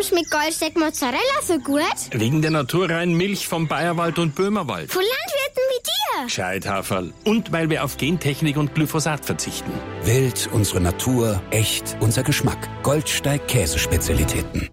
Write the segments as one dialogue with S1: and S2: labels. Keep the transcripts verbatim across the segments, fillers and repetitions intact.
S1: schmeckt Goldsteak Mozzarella so gut?
S2: Wegen der naturreinen Milch vom Bayerwald und Böhmerwald.
S1: Von Landwirten wie dir.
S2: Gescheit, Haferl. Und weil wir auf Gentechnik und Glyphosat verzichten.
S3: Wild, unsere Natur, echt, unser Geschmack. Goldsteig Käsespezialitäten.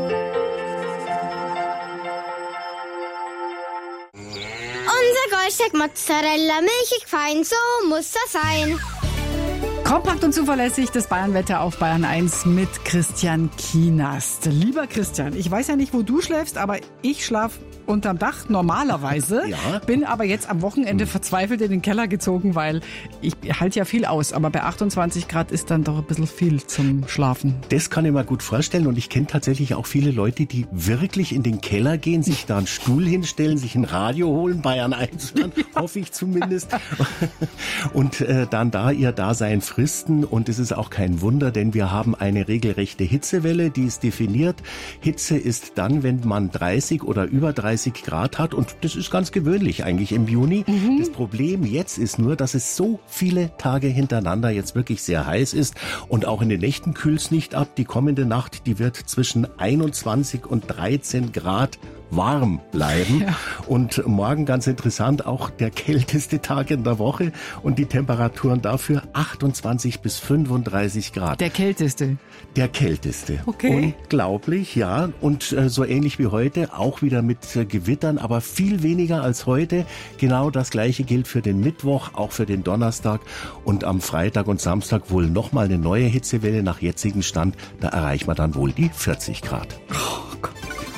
S1: Unser Goldsteak Mozzarella, milchig fein, so muss das sein.
S4: Kompakt und zuverlässig das Bayernwetter auf Bayern eins mit Christian Kienast. Lieber Christian, ich weiß ja nicht, wo du schläfst, aber ich schlaf unterm Dach normalerweise.
S5: Ja.
S4: Bin aber jetzt am Wochenende verzweifelt in den Keller gezogen, weil ich halte ja viel aus. Aber bei achtundzwanzig Grad ist dann doch ein bisschen viel zum Schlafen.
S5: Das kann ich mir gut vorstellen und ich kenne tatsächlich auch viele Leute, die wirklich in den Keller gehen, sich da einen Stuhl hinstellen, sich ein Radio holen, Bayern eins hören, hoffe ich zumindest, und äh, dann da ihr Dasein fristen. Und es ist auch kein Wunder, denn wir haben eine regelrechte Hitzewelle, die ist definiert. Hitze ist dann, wenn man dreißig oder über dreißig Grad hat, und das ist ganz gewöhnlich eigentlich im Juni. Mhm. Das Problem jetzt ist nur, dass es so viele Tage hintereinander jetzt wirklich sehr heiß ist und auch in den Nächten kühlt es nicht ab. Die kommende Nacht, die wird zwischen einundzwanzig und dreizehn Grad warm bleiben. Ja. Und morgen, ganz interessant, auch der kälteste Tag in der Woche und die Temperaturen dafür achtundzwanzig bis fünfunddreißig Grad.
S4: Der kälteste?
S5: Der kälteste.
S4: Okay.
S5: Unglaublich, ja. Und äh, so ähnlich wie heute, auch wieder mit äh, Gewittern, aber viel weniger als heute. Genau das Gleiche gilt für den Mittwoch, auch für den Donnerstag und am Freitag und Samstag wohl nochmal eine neue Hitzewelle nach jetzigem Stand. Da erreichen wir dann wohl die vierzig Grad.
S4: Oh Gott.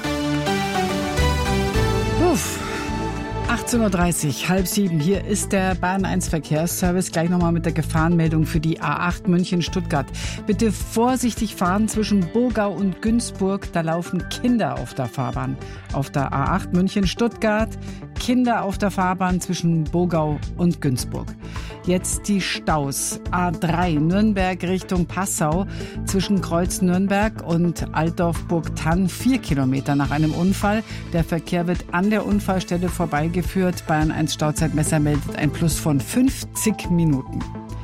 S4: achtzehn Uhr dreißig, halb sieben. Hier ist der Bayern eins Verkehrsservice. Gleich nochmal mit der Gefahrenmeldung für die A acht München-Stuttgart. Bitte vorsichtig fahren zwischen Bogau und Günzburg. Da laufen Kinder auf der Fahrbahn. Auf der A acht München-Stuttgart Kinder auf der Fahrbahn zwischen Bogau und Günzburg. Jetzt die Staus. A drei Nürnberg Richtung Passau zwischen Kreuz Nürnberg und Altdorf-Burgthann vier Kilometer nach einem Unfall. Der Verkehr wird an der Unfallstelle vorbeigeführt. Bayern eins Stauzeitmesser meldet ein Plus von fünfzig Minuten.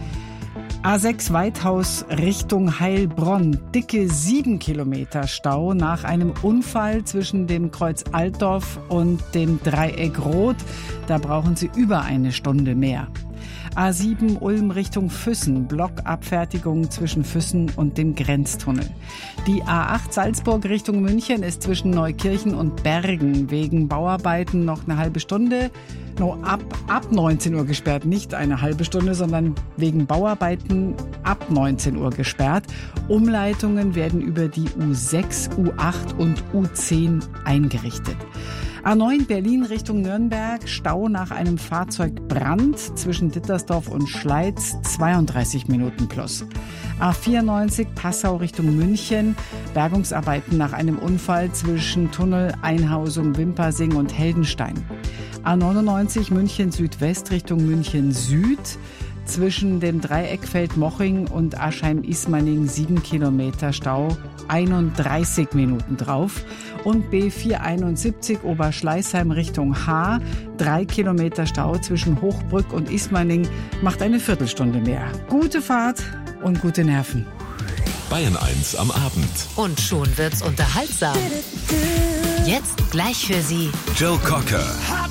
S4: A sechs Weithaus Richtung Heilbronn. Dicke sieben Kilometer Stau nach einem Unfall zwischen dem Kreuz Altdorf und dem Dreieck Rot. Da brauchen Sie über eine Stunde mehr. A sieben Ulm Richtung Füssen, Blockabfertigung zwischen Füssen und dem Grenztunnel. Die A acht Salzburg Richtung München ist zwischen Neukirchen und Bergen wegen Bauarbeiten noch eine halbe Stunde. No, ab, ab neunzehn Uhr gesperrt, nicht eine halbe Stunde, sondern wegen Bauarbeiten ab neunzehn Uhr gesperrt. Umleitungen werden über die U sechs, U acht und U zehn eingerichtet. A neun Berlin Richtung Nürnberg, Stau nach einem Fahrzeugbrand zwischen Dittersdorf und Schleiz, zweiunddreißig Minuten plus. A vierundneunzig Passau Richtung München, Bergungsarbeiten nach einem Unfall zwischen Tunnel, Einhausung, Wimpersing und Heldenstein. A neunundneunzig München Südwest Richtung München Süd, zwischen dem Dreieckfeld Moching und Aschheim-Ismaning sieben Kilometer Stau, einunddreißig Minuten drauf. Und B vierhunderteinundsiebzig Oberschleißheim Richtung Haar, drei Kilometer Stau zwischen Hochbrück und Ismaning, macht eine Viertelstunde mehr. Gute Fahrt und gute Nerven.
S6: Bayern eins am Abend.
S7: Und schon wird's unterhaltsam. Jetzt gleich für Sie
S6: Joe Cocker.